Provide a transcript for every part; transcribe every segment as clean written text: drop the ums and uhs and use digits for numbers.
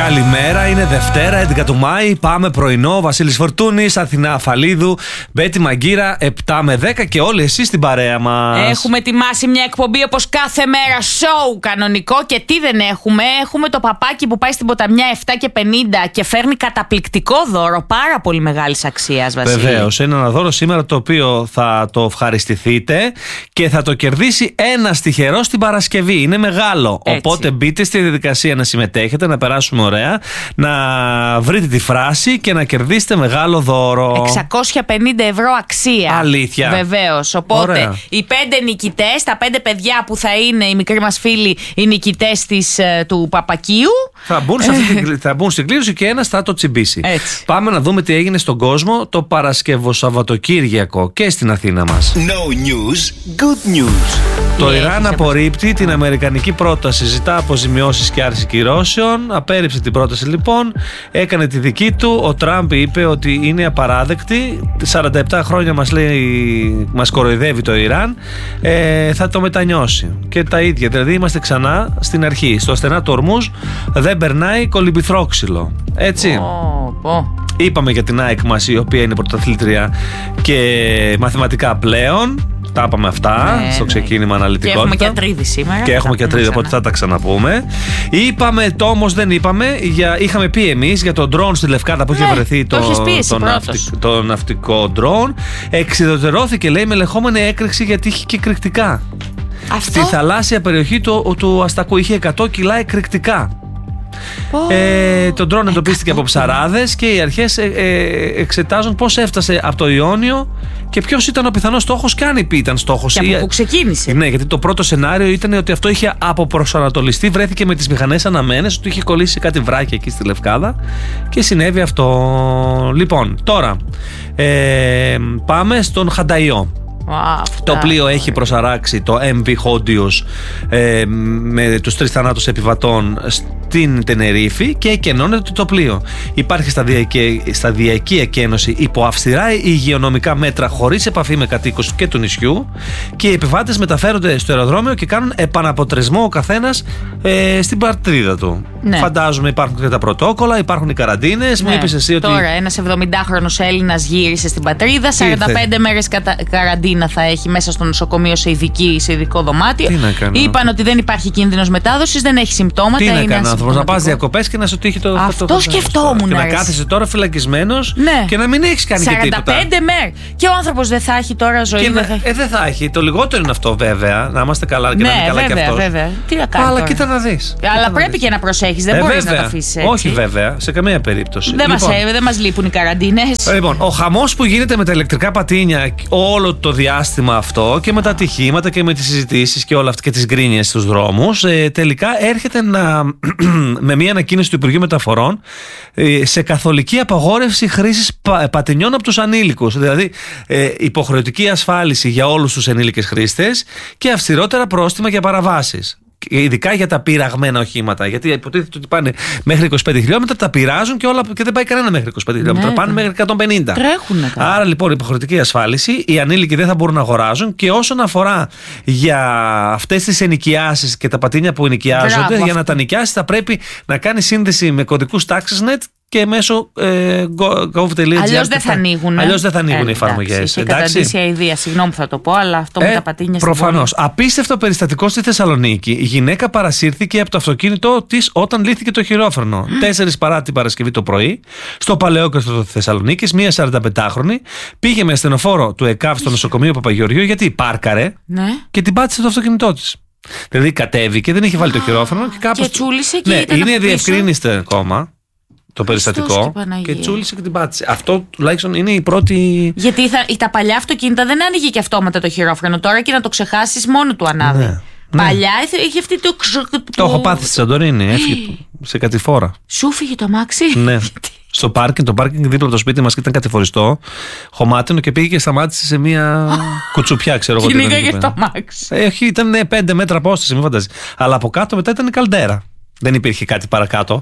Καλημέρα, είναι Δευτέρα, 11 του Μάη. Πάμε πρωινό. Βασίλης Φορτούνης, Αθηνά Αφαλίδου, Μπέτη Μαγκύρα, 7 με 10 και όλοι εσείς στην παρέα μας. Έχουμε ετοιμάσει μια εκπομπή όπως κάθε μέρα, show κανονικό. Και τι δεν έχουμε? Έχουμε το παπάκι που πάει στην ποταμιά 7 και 50 και φέρνει καταπληκτικό δώρο πάρα πολύ μεγάλης αξίας, Βασίλη. Βεβαίως, ένα δώρο σήμερα το οποίο θα το ευχαριστηθείτε και θα το κερδίσει ένας τυχερός στην Παρασκευή. Είναι μεγάλο. Έτσι. Οπότε μπείτε στη διαδικασία να συμμετέχετε, να περάσουμε ωραία, να βρείτε τη φράση και να κερδίσετε μεγάλο δώρο. 650 ευρώ αξία. Αλήθεια. Βεβαίως. Οπότε ωραία. οι 5 νικητές, τα 5 παιδιά που θα είναι οι μικροί μας φίλοι, οι νικητές του Παπακίου, θα μπουν στην κλήρωση και ένας θα το τσιμπήσει. Έτσι. Πάμε να δούμε τι έγινε στον κόσμο το Παρασκευοσαββατοκύριακο και στην Αθήνα μας. No news, good news. Το Ιράν απορρίπτει την αμερικανική πρόταση, ζητά αποζημιώσεις και άρση κυρώσεων. Απέρριψε την πρόταση λοιπόν, έκανε τη δική του. Ο Τραμπ είπε ότι είναι απαράδεκτη. 47 χρόνια μας κοροϊδεύει το Ιράν. Θα το μετανιώσει. Και τα ίδια, δηλαδή είμαστε ξανά στην αρχή. Στο στενά του Ορμούζ δεν περνάει κολυμπηθρόξυλο. Έτσι. Είπαμε για την ΑΕΚ μας, η οποία είναι πρωταθλήτρια και μαθηματικά πλέον. Τα είπαμε αυτά στο ξεκίνημα αναλυτικότητα. Και έχουμε και Ατρίδη σήμερα. Και έχουμε και Ατρίδη, οπότε θα τα ξαναπούμε. Είπαμε, το όμως δεν είπαμε, είχαμε πει εμείς για το ντρόουν στη Λευκάδα που είχε βρεθεί το ναυτικό ντρόουν. Εξιδωτερώθηκε, λέει, με ελεγχόμενη έκρηξη γιατί είχε και εκρηκτικά. Στη θαλάσσια περιοχή του Αστακού είχε 100 κιλά εκρηκτικά. Το ντρόουν εντοπίστηκε από ψαράδες και οι αρχές εξετάζουν πώς έφτασε από το Ιόνιο και ποιος ήταν ο πιθανός στόχος και αν ήταν στόχος. Και από πού ξεκίνησε. Ναι, γιατί το πρώτο σενάριο ήταν ότι αυτό είχε αποπροσανατολιστεί, βρέθηκε με τις μηχανές αναμένες, ότι είχε κολλήσει κάτι βράχια εκεί στη Λευκάδα και συνέβη αυτό. Λοιπόν, τώρα πάμε στον Χανταϊό. Το πλοίο έχει προσαράξει το MV Hondios με τους 3 θανάτους επιβατών στην Τενερίφη και εκενώνεται το πλοίο. Υπάρχει σταδιακή εκένωση υπό αυστηρά υγειονομικά μέτρα χωρίς επαφή με κατοίκους και του νησιού και οι επιβάτες μεταφέρονται στο αεροδρόμιο και κάνουν επαναποτρισμό ο καθένας στην πατρίδα του. Ναι. Φαντάζομαι υπάρχουν και τα πρωτόκολλα, υπάρχουν οι καραντίνες. Ναι. Μου είπες εσύ ότι. Τώρα ένας 70χρονος Έλληνας γύρισε στην πατρίδα, 45 μέρες καραντίνα θα έχει μέσα στο νοσοκομείο σε ειδικό δωμάτιο. Είπαν ότι δεν υπάρχει κίνδυνος μετάδοσης, δεν έχει συμπτώματα. Τι να κάνει άνθρωπος, να πας διακοπές και να σου τύχει το. Αυτό σκεφτόμουν. Και να κάθεσαι τώρα φυλακισμένος, ναι, και να μην έχεις κάνει και τίποτα. 45 μέρες. Και ο άνθρωπος δεν θα έχει τώρα ζωή. Δεν θα έχει. Το λιγότερο είναι αυτό, βέβαια. Να είμαστε καλά και να είναι καλά κι αυτό. Βέβαια. Τι να κάνει. Αλλά κοίτα να δεις. Αλλά πρέπει και να προσέχεις. Δεν μπορείς να το αφήσεις έτσι. Όχι, βέβαια, σε καμία περίπτωση. Δεν μας λείπουν οι καραντίνες. Λοιπόν, ο χαμός που γίνεται με τα ηλεκτρικά πατίνια όλο το διάστημα αυτό και με τα ατυχήματα και με τις συζητήσεις και όλα αυτά και τις γκρίνιες στους δρόμους, τελικά έρχεται με μια ανακοίνωση του Υπουργείου Μεταφορών σε καθολική απαγόρευση χρήσης πατινιών από τους ανήλικους. Δηλαδή, υποχρεωτική ασφάλιση για όλους τους ενήλικες χρήστες και αυστηρότερα πρόστιμα για παραβάσεις. Ειδικά για τα πειραγμένα οχήματα. Γιατί υποτίθεται ότι πάνε μέχρι 25 χιλιόμετρα, τα πειράζουν και όλα και δεν πάει κανένα μέχρι 25 χιλιόμετρα. Πάνε μέχρι 150. Τρέχουνε. Άρα λοιπόν υποχρεωτική ασφάλιση. Οι ανήλικοι δεν θα μπορούν να αγοράζουν. Και όσον αφορά για αυτές τις ενοικιάσεις και τα πατίνια που ενοικιάζονται, για να τα νοικιάσει θα πρέπει να κάνει σύνδεση με κωδικούς TaxisNet και μέσω gov.gr. Αλλιώς δεν θα ανοίγουν. Αλλιώς δεν θα ανοίγουν οι εφαρμογές. Είχε καταντήσει αηδία, συγγνώμη που θα το πω, αλλά αυτό με τα πατίνια. Προφανώς. Απίστευτο περιστατικό στη Θεσσαλονίκη. Η γυναίκα παρασύρθηκε από το αυτοκίνητό της όταν λύθηκε το χειρόφρενο. 4 παρά την Παρασκευή το πρωί, στο Παλαιόκαστρο της Θεσσαλονίκης, μία 45χρονη πήγε με ασθενοφόρο του ΕΚΑΒ στο νοσοκομείο Παπαγεωργίου γιατί πάρκαρε και την πάτησε το αυτοκίνητό της. Δηλαδή κατέβηκε, δεν είχε βάλει το χειρόφρενο και κάπως. Και τσούλησε και είναι διευκρίνηστε ακόμα το περιστατικό και τσούλησε και την πάτησε. Αυτό τουλάχιστον είναι η πρώτη. Γιατί τα παλιά αυτοκίνητα δεν άνοιγε και αυτόματα το χειρόφρενο. Τώρα και να το ξεχάσεις μόνο του ανάβει. Ναι. Παλιά είχε αυτή το. Το έχω πάθει στη Σαντορίνη. Έφυγε σε κατηφόρα. Σου φύγε το αμάξι. Ναι. Στο πάρκινγκ, το πάρκινγκ δίπλα από το σπίτι μας ήταν κατηφοριστό, χωμάτινο και πήγε και σταμάτησε σε μια κουτσουπιά, ξέρω εγώ. Κυνήγαγε το αμάξι. Ήταν 5 μέτρα απόσταση, μην φαντάζει. Αλλά από κάτω μετά ήταν η καλντέρα. Δεν υπήρχε κάτι παρακάτω.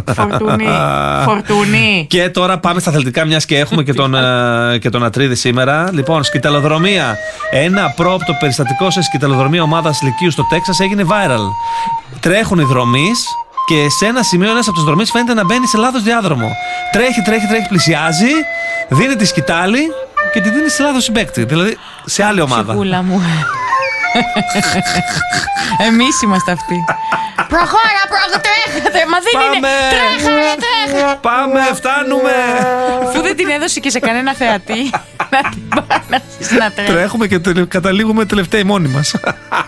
Φορτούνι. Και τώρα πάμε στα αθλητικά, μιας και έχουμε και τον Ατρίδη σήμερα. Λοιπόν, σκυταλοδρομία. Ένα πρόοπτο περιστατικό σε σκυταλοδρομία ομάδας Λυκείου στο Τέξας έγινε viral. Τρέχουν οι δρομείς και σε ένα σημείο ένας από τους δρομείς φαίνεται να μπαίνει σε λάθος διάδρομο. Τρέχει, πλησιάζει, δίνει τη σκητάλη και τη δίνει σε λάθος συμπαίκτη. Δηλαδή σε άλλη ομάδα. Ψυχούλα μου. Εμείς είμαστε αυτοί. Προχώρα, τρέχατε. Μα δεν είναι. Τρέχα. Πάμε, φτάνουμε. Αφού δεν την έδωσε και σε κανένα θεατή, να την πάρει να τρέχει. Τρέχουμε και καταλήγουμε τελευταίοι μόνοι μας.